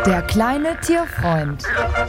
Der kleine Tierfreund.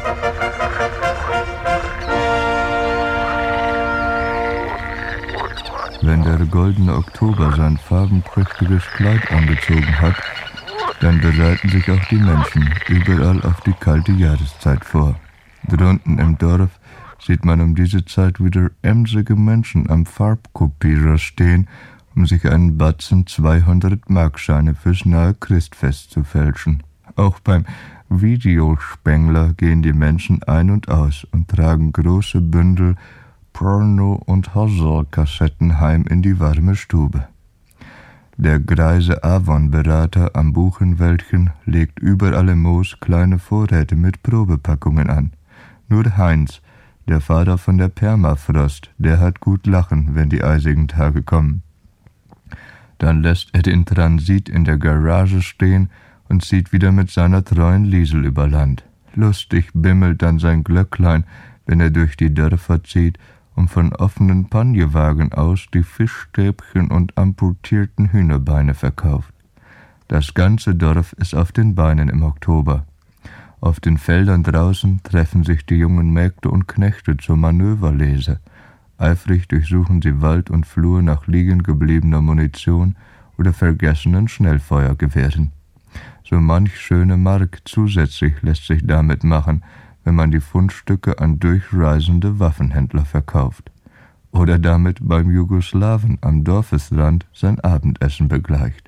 Wenn der goldene Oktober sein farbenprächtiges Kleid angezogen hat, dann bereiten sich auch die Menschen überall auf die kalte Jahreszeit vor. Drunten im Dorf sieht man um diese Zeit wieder emsige Menschen am Farbkopierer stehen, um sich einen Batzen 200-Markscheine fürs nahe Christfest zu fälschen. Auch beim Videospengler gehen die Menschen ein und aus und tragen große Bündel Porno- und Hustle-Kassetten heim in die warme Stube. Der greise Avon-Berater am Buchenwäldchen legt überall im Moos kleine Vorräte mit Probepackungen an. Nur Heinz, der Fahrer von der Permafrost, der hat gut lachen, wenn die eisigen Tage kommen. Dann lässt er den Transit in der Garage stehen und zieht wieder mit seiner treuen Liesel über Land. Lustig bimmelt dann sein Glöcklein, wenn er durch die Dörfer zieht und von offenen Panjewagen aus die Fischstäbchen und amputierten Hühnerbeine verkauft. Das ganze Dorf ist auf den Beinen im Oktober. Auf den Feldern draußen treffen sich die jungen Mägde und Knechte zur Manöverlese. Eifrig durchsuchen sie Wald und Flur nach liegen gebliebener Munition oder vergessenen Schnellfeuergewehren. So manch schöne Mark zusätzlich lässt sich damit machen, wenn man die Fundstücke an durchreisende Waffenhändler verkauft. Oder damit beim Jugoslawen am Dorfesrand sein Abendessen begleicht.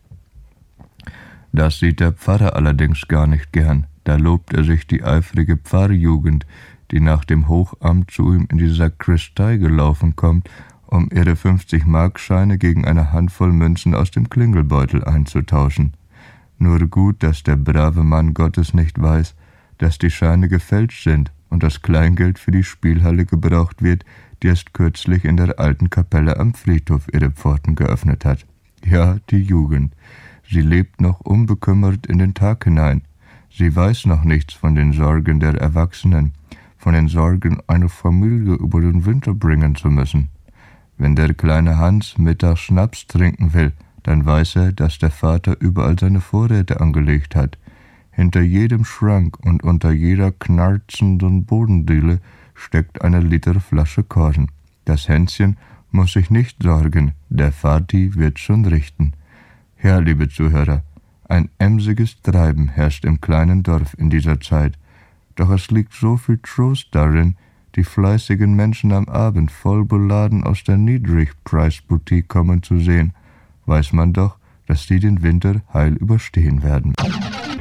Das sieht der Pfarrer allerdings gar nicht gern. Da lobt er sich die eifrige Pfarrjugend, die nach dem Hochamt zu ihm in die Sakristei gelaufen kommt, um ihre 50-Markscheine gegen eine Handvoll Münzen aus dem Klingelbeutel einzutauschen. Nur gut, dass der brave Mann Gottes nicht weiß, dass die Scheine gefälscht sind und das Kleingeld für die Spielhalle gebraucht wird, die erst kürzlich in der alten Kapelle am Friedhof ihre Pforten geöffnet hat. Ja, die Jugend. Sie lebt noch unbekümmert in den Tag hinein. Sie weiß noch nichts von den Sorgen der Erwachsenen, von den Sorgen, eine Familie über den Winter bringen zu müssen. Wenn der kleine Hans mittags Schnaps trinken will, dann weiß er, dass der Vater überall seine Vorräte angelegt hat. Hinter jedem Schrank und unter jeder knarzenden Bodendiele steckt eine Literflasche Korn. Das Hänschen muss sich nicht sorgen, der Vati wird schon richten. Ja, liebe Zuhörer, ein emsiges Treiben herrscht im kleinen Dorf in dieser Zeit. Doch es liegt so viel Trost darin, die fleißigen Menschen am Abend voll beladen aus der Niedrigpreisboutique kommen zu sehen. Weiß man doch, dass die den Winter heil überstehen werden.